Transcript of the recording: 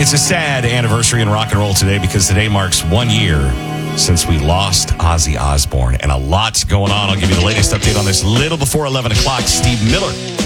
It's a sad anniversary in rock and roll today because today marks 1 year since we lost Ozzy Osbourne. And a lot's going on. I'll give you the latest update on this little before 11 o'clock. Steve Miller